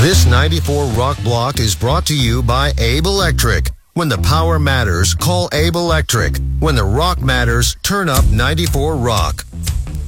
This 94 Rock block is brought to you by Abe Electric. When the power matters, call Abe Electric. When the rock matters, turn up 94 Rock.